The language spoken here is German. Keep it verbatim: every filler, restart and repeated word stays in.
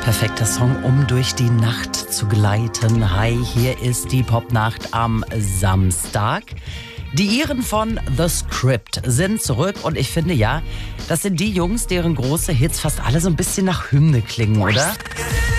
perfekter Song, um durch die Nacht zu gleiten. Hi, hier ist die Popnacht am Samstag. Die Iren von The Script sind zurück und ich finde ja, das sind die Jungs, deren große Hits fast alle so ein bisschen nach Hymne klingen, oder?